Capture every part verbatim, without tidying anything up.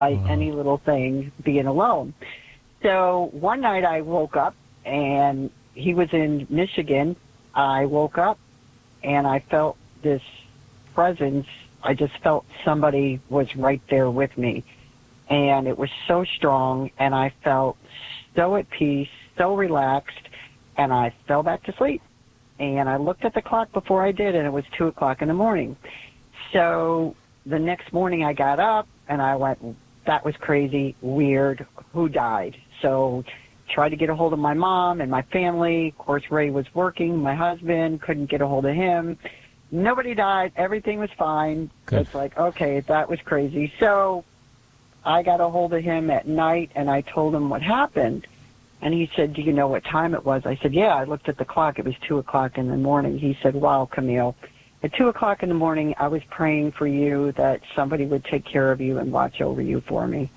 Wow. Any little thing being alone. So one night I woke up, and he was in Michigan. I woke up, and I felt this presence. I just felt somebody was right there with me. And it was so strong, and I felt so at peace, so relaxed, and I fell back to sleep. And I looked at the clock before I did, and it was two o'clock in the morning. So the next morning I got up, and I went, that was crazy, weird, who died? So tried to get a hold of my mom and my family. Of course, Ray was working, my husband, couldn't get a hold of him. Nobody died. Everything was fine. Good. It's like, okay, that was crazy. So I got a hold of him at night, and I told him what happened. And he said, do you know what time it was? I said, yeah, I looked at the clock. It was two o'clock in the morning. He said, wow, Camille, at two o'clock in the morning, I was praying for you that somebody would take care of you and watch over you for me.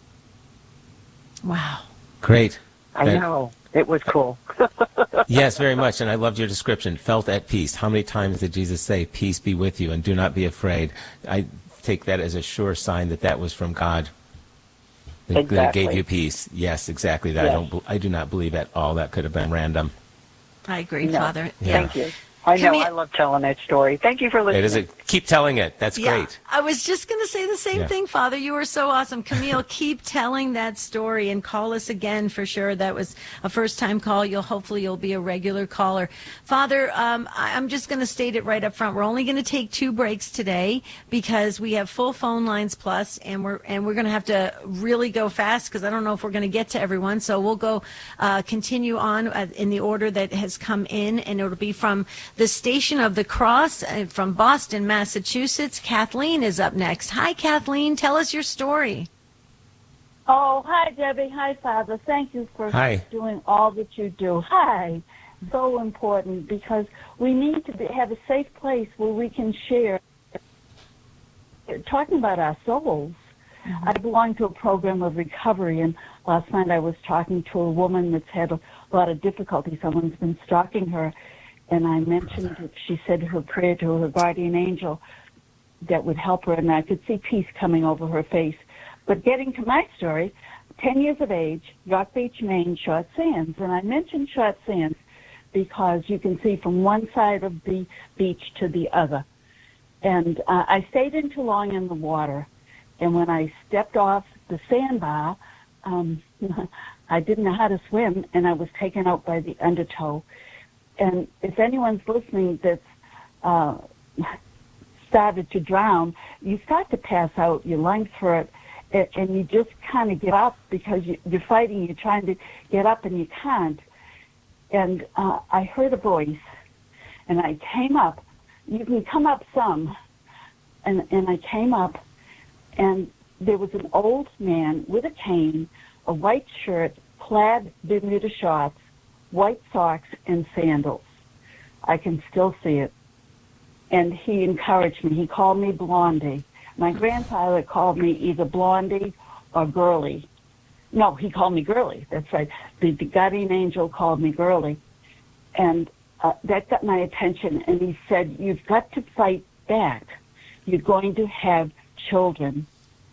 Wow. Great. I that, know. It was cool. Yes, very much. And I loved your description. Felt at peace. How many times did Jesus say, peace be with you and do not be afraid? I take that as a sure sign that that was from God. That, exactly. that gave you peace. Yes, exactly. That yes. I don't. I do not believe at all that could have been random. I agree, no. Father. Yeah. Thank you. I know. I love telling that story. Thank you for listening. It is a, keep telling it. That's yeah, great. I was just going to say the same Yeah. thing, Father. You were so awesome. Camille, keep telling that story and call us again for sure. That was a first-time call. You'll hopefully you'll be a regular caller. Father, um, I, I'm just going to state it right up front. We're only going to take two breaks today because we have full phone lines plus, and we're and we're going to have to really go fast because I don't know if we're going to get to everyone. So we'll go uh, continue on uh, in the order that has come in, and it'll be from the Station of the Cross uh, from Boston, Massachusetts. Kathleen is up next. Hi, Kathleen. Tell us your story. Oh, hi, Debbie. Hi, Father. Thank you for Hi. doing all that you do. Hi. So important because we need to be, have a safe place where we can share. Talking about our souls, mm-hmm. I belong to a program of recovery, and last night I was talking to a woman that's had a lot of difficulty. Someone's been stalking her. And I mentioned that she said her prayer to her guardian angel that would help her, and I could see peace coming over her face. But getting to my story, ten years of age, York Beach, Maine, Short Sands. And I mentioned Short Sands because you can see from one side of the beach to the other. And uh, I stayed in too long in the water. And when I stepped off the sandbar, um, I didn't know how to swim, and I was taken out by the undertow. And if anyone's listening that's uh, started to drown, you start to pass out, your lungs hurt, and, and you just kind of get up because you, you're fighting, you're trying to get up and you can't. And uh, I heard a voice, and I came up. You can come up some. And, and I came up, and there was an old man with a cane, a white shirt, plaid Bermuda shorts, white socks, and sandals. I can still see it. And he encouraged me. He called me Blondie. My grandfather called me either Blondie or Girlie. No, he called me Girlie. That's right. The, the guardian angel called me Girlie. And uh, that got my attention. And he said, you've got to fight back. You're going to have children.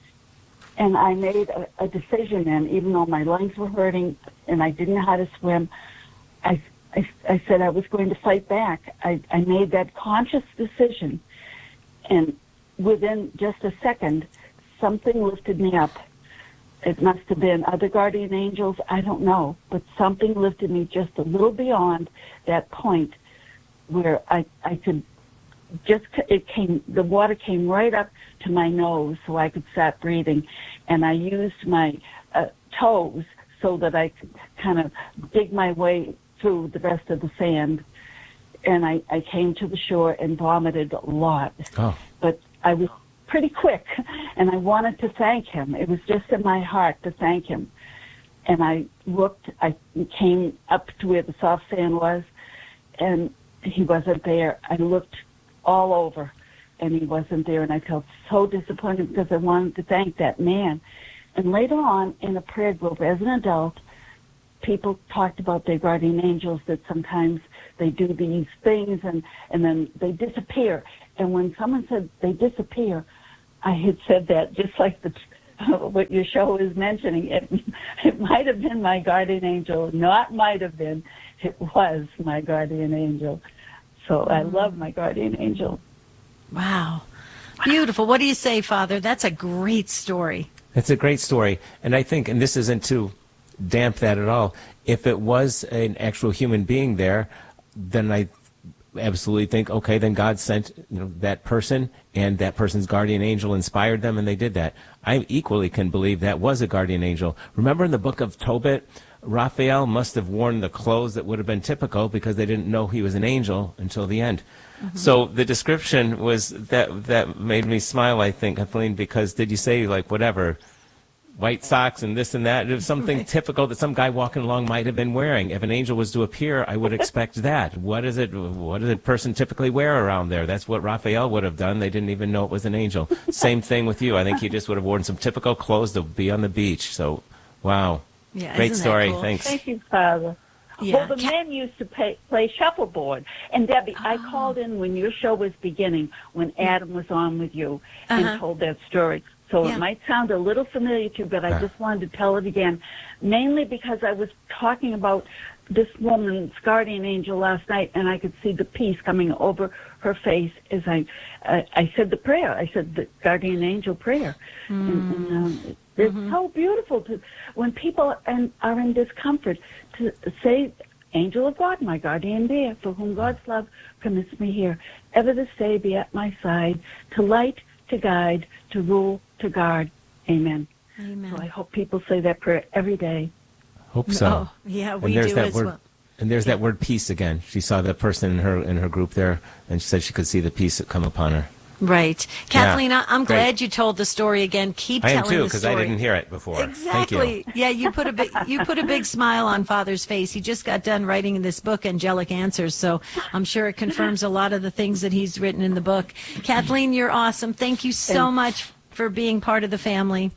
And I made a, a decision then, even though my lungs were hurting and I didn't know how to swim, I, I, I said I was going to fight back. I, I made that conscious decision. And within just a second, something lifted me up. It must have been other guardian angels, I don't know, but something lifted me just a little beyond that point where I, I could just, it came, the water came right up to my nose so I could start breathing. And I used my uh, toes so that I could kind of dig my way through the rest of the sand. And I, I came to the shore and vomited a lot. Oh. But I was pretty quick, and I wanted to thank him. It was just in my heart to thank him. And I looked, I came up to where the soft sand was, and he wasn't there. I looked all over, and he wasn't there, and I felt so disappointed because I wanted to thank that man. And later on, in a prayer group, as an adult, people talked about their guardian angels, that sometimes they do these things and, and then they disappear. And when someone said they disappear, I had said that just like the what your show is mentioning. It, it might have been my guardian angel, not might have been. It was my guardian angel. So I love my guardian angel. Wow. Beautiful. What do you say, Father? That's a great story. It's a great story. And I think, and this isn't to damp that at all, if it was an actual human being there, then I absolutely think, okay, then God sent, you know, that person, and that person's guardian angel inspired them, and they did that. I equally can believe that was a guardian angel. Remember in the book of Tobit, Raphael must have worn the clothes that would have been typical because they didn't know he was an angel until the end. Mm-hmm. So the description was, that that made me smile, I think, Kathleen, because did you say, like, whatever, white socks and this and that? It was something right. typical that some guy walking along might have been wearing. If an angel was to appear, I would expect that. What is it? What does a person typically wear around there? That's what Raphael would have done. They didn't even know it was an angel. Same thing with you. I think you just would have worn some typical clothes to be on the beach. So, wow. Yeah, great story. Cool? Thanks. Thank you, Father. Yeah. Well, the men used to pay, play shuffleboard. And, Debbie, oh. I called in when your show was beginning, when Adam was on with you, and uh-huh. told that story. So yeah. it might sound a little familiar to you, but I just wanted to tell it again, mainly because I was talking about this woman's guardian angel last night, and I could see the peace coming over her face as I uh, I said the prayer. I said the guardian angel prayer. Mm. And, and, um, it's mm-hmm. so beautiful to when people and are in discomfort to say, "Angel of God, my guardian dear, for whom God's love permits me here, ever to stay, be at my side, to light, to guide, to rule, to guard. Amen." Amen. So I hope people say that prayer every day. Hope so. Oh, yeah, we and there's do that as word, well. And there's yeah. that word peace again. She saw that person in her in her group there, and she said she could see the peace that come upon her. Right. Kathleen, yeah. I'm Great. glad you told the story again. Keep I telling am too, the because story. I didn't hear it before. Exactly. Thank you. Yeah, you put a big you put a big smile on Father's face. He just got done writing in this book, Angelic Answers, so I'm sure it confirms a lot of the things that he's written in the book. Kathleen, you're awesome. Thank you so Thanks. much for being part of the family.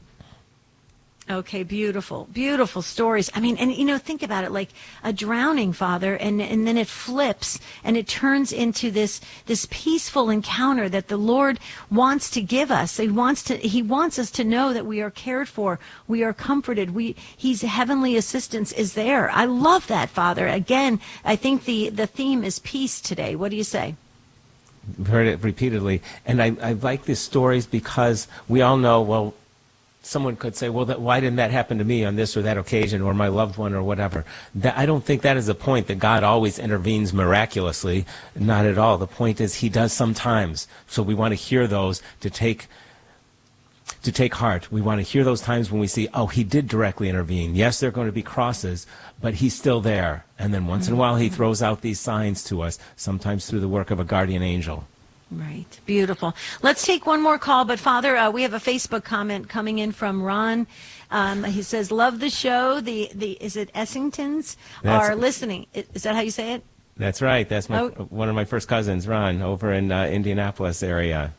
Okay, beautiful, beautiful stories. I mean, and you know, think about it, like a drowning, Father, and and then it flips and it turns into this this peaceful encounter that the Lord wants to give us. He wants to He wants us to know that we are cared for, we are comforted. We He's heavenly assistance is there. I love that, Father. Again, I think the the theme is peace today. What do you say? I've heard it repeatedly, and I I like these stories because we all know, well, someone could say, well, that, why didn't that happen to me on this or that occasion, or my loved one, or whatever. That, I don't think that is the point, that God always intervenes miraculously. Not at all. The point is he does sometimes. So we want to hear those to take to take heart. We want to hear those times when we see, oh, he did directly intervene. Yes, there are going to be crosses, but he's still there. And then once in a while he throws out these signs to us, sometimes through the work of a guardian angel. Right. Beautiful. Let's take one more call. But, Father, uh, we have a Facebook comment coming in from Ron. Um, he says, love the show. The, the Is it Essingtons That's, are listening. Is that how you say it? That's right. That's my, oh. one of my first cousins, Ron, over in uh, Indianapolis area.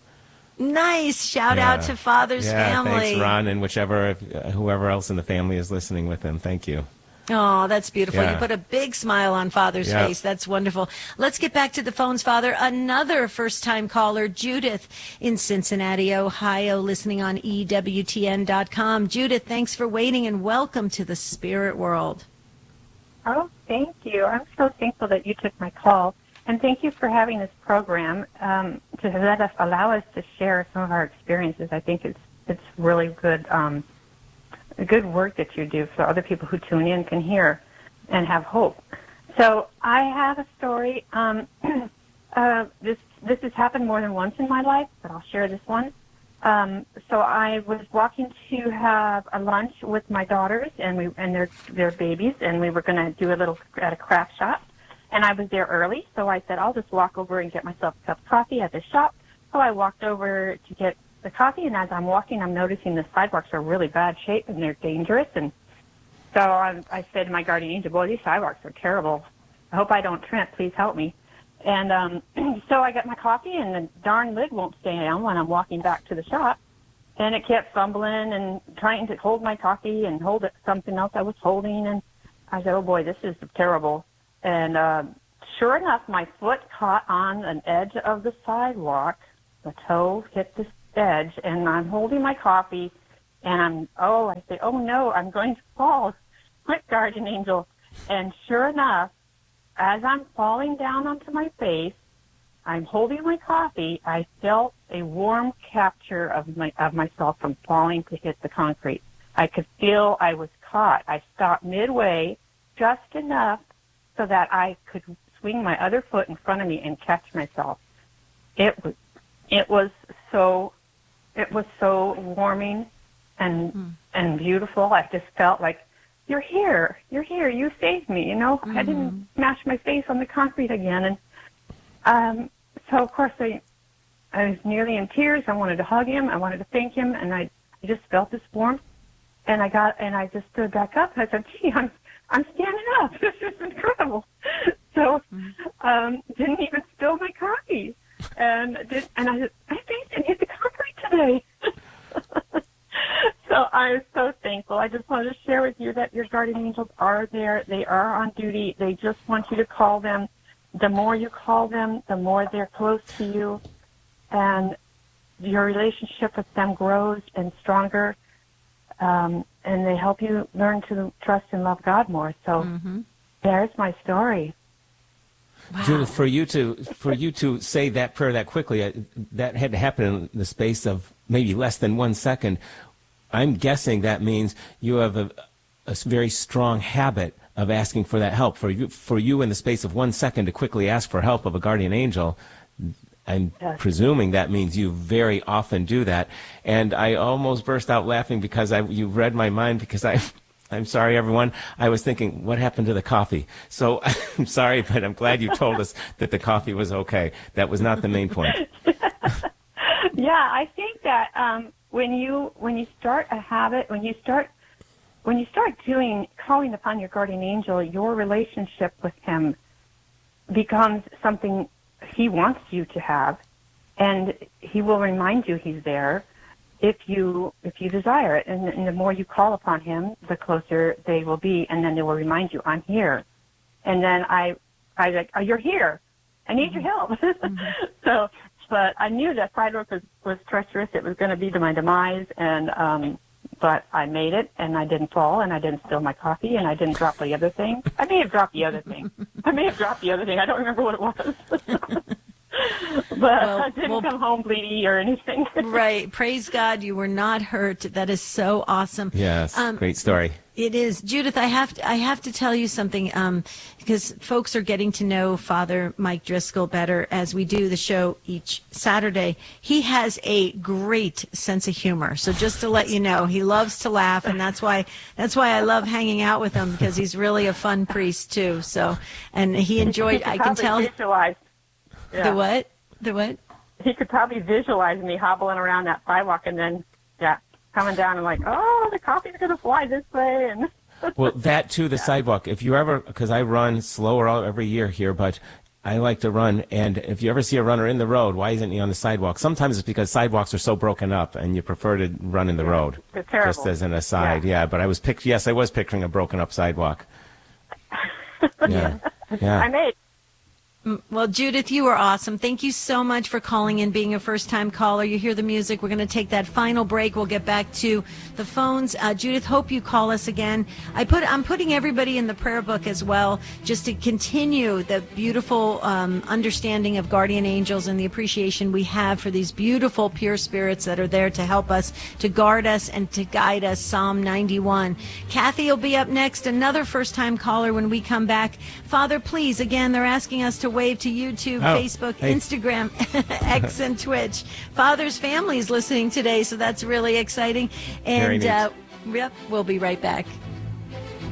Nice. Shout yeah. out to Father's yeah, family. Thanks, Ron, and whichever, uh, whoever else in the family is listening with him. Thank you. Oh, that's beautiful. Yeah. You put a big smile on Father's yeah. face. That's wonderful. Let's get back to the phones, Father. Another first-time caller, Judith in Cincinnati, Ohio, listening on E W T N dot com. Judith, thanks for waiting, and welcome to the spirit world. Oh, thank you. I'm so thankful that you took my call. And thank you for having this program um, to let us allow us to share some of our experiences. I think it's it's really good um, good work that you do so other people who tune in can hear and have hope. So I have a story. Um, uh, this this has happened more than once in my life, but I'll share this one. Um, so I was walking to have a lunch with my daughters and we and their their babies, and we were going to do a little at a craft shop. And I was there early, so I said, I'll just walk over and get myself a cup of coffee at the shop. So I walked over to get the coffee, and as I'm walking, I'm noticing the sidewalks are really bad shape, and they're dangerous. And so I, I said to my guardian angel, boy, these sidewalks are terrible. I hope I don't trip. Please help me. And um, so I got my coffee, and the darn lid won't stay down when I'm walking back to the shop. And it kept fumbling and trying to hold my coffee and hold it, something else I was holding. And I said, oh, boy, this is terrible. And uh, sure enough, my foot caught on an edge of the sidewalk. The toe hit the edge, and I'm holding my coffee, And I'm, oh, I say, oh no, I'm going to fall. Quick, guardian angel. And sure enough, as I'm falling down onto my face, I'm holding my coffee, I felt a warm capture of my of myself from falling to hit the concrete. I could feel I was caught. I stopped midway just enough so that I could swing my other foot in front of me and catch myself. It was it was so it was so warming and mm. and beautiful. I just felt like, you're here, you're here, you saved me, you know. Mm-hmm. I didn't smash my face on the concrete again. And um so of course I I was nearly in tears. I wanted to hug him, I wanted to thank him, and I, I just felt this warmth. And I got and I just stood back up. I said, gee, I'm I'm standing up. This is incredible. So um didn't even spill my coffee. And did and I I faced and hit the concrete today. So I'm so thankful. I just wanted to share with you that your guardian angels are there. They are on duty. They just want you to call them. The more you call them, the more they're close to you, and your relationship with them grows and stronger, um, and they help you learn to trust and love God more. So mm-hmm. there's my story. Wow. Judith, for you to for you to say that prayer that quickly, uh, that had to happen in the space of maybe less than one second. I'm guessing that means you have a, a very strong habit of asking for that help. For you, for you in the space of one second to quickly ask for help of a guardian angel, I'm yes. presuming that means you very often do that. And I almost burst out laughing because I, you read my mind, because I, I'm sorry, everyone. I was thinking, what happened to the coffee? So I'm sorry, but I'm glad you told us that the coffee was okay. That was not the main point. Yeah, I think that um, when you when you start a habit, when you start when you start doing calling upon your guardian angel, your relationship with him becomes something he wants you to have, and he will remind you he's there if you if you desire it. And, and the more you call upon him, the closer they will be, and then they will remind you, I'm here. And then I I like, oh, you're here. I need mm-hmm. your help. Mm-hmm. So. But I knew that sidewalk was, was treacherous. It was going to be to my demise, and um, but I made it, and I didn't fall, and I didn't spill my coffee, and I didn't drop the other thing. I may have dropped the other thing. I may have dropped the other thing. I don't remember what it was. But well, I didn't well, come home bleedy or anything. Right. Praise God, you were not hurt. That is so awesome. Yes, um, great story. It is. Judith, I have to, I have to tell you something, um, because folks are getting to know Father Mike Driscoll better as we do the show each Saturday. He has a great sense of humor. So just to let you know, he loves to laugh, and that's why that's why I love hanging out with him, because he's really a fun priest too. So, and he enjoyed. He I can tell. Visualize. Yeah. The what? The what? He could probably visualize me hobbling around that sidewalk, and then yeah. coming down and like, oh, the coffee's going to fly this way. And well, that too, the yeah. sidewalk. If you ever, because I run slower all, every year here, but I like to run. And if you ever see a runner in the road, why isn't he on the sidewalk? Sometimes it's because sidewalks are so broken up and you prefer to run in the yeah. road. It's terrible. Just as an aside. Yeah. yeah but I was pic- yes, I was picturing a broken up sidewalk. Yeah. yeah. I made. Well, Judith, you are awesome. Thank you so much for calling in, being a first-time caller. You hear the music. We're going to take that final break. We'll get back to the phones. Uh, Judith, hope you call us again. I put, I'm putting everybody in the prayer book as well, just to continue the beautiful um, understanding of guardian angels and the appreciation we have for these beautiful, pure spirits that are there to help us, to guard us, and to guide us. Psalm ninety-one. Kathy will be up next, another first-time caller when we come back. Father, please, again, they're asking us to wave to YouTube, oh, Facebook, hey. Instagram, X, and Twitch. Father's family is listening today, so that's really exciting. And uh, yep, we'll be right back.